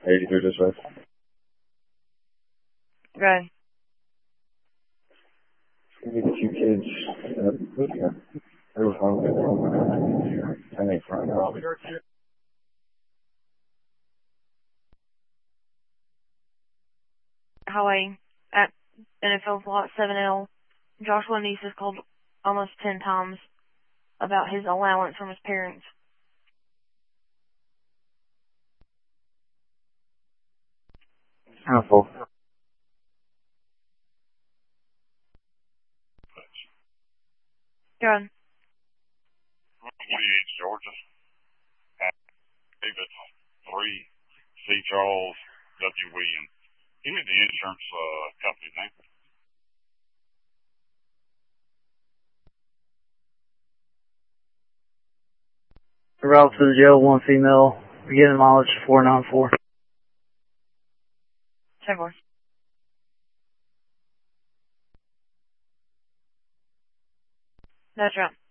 83 dispatch. Good. We need the two kids. They were home. 10-8 front row. Highway at NFL Lot 7L. Joshua Neese has called almost 10 times about his allowance from his parents. Handful. Good. 28 Georgia. David 3 C. Charles W. Williams. Give me the insurance company name. Route to the jail, 1 female. Beginning mileage 494. 10-4. That's right.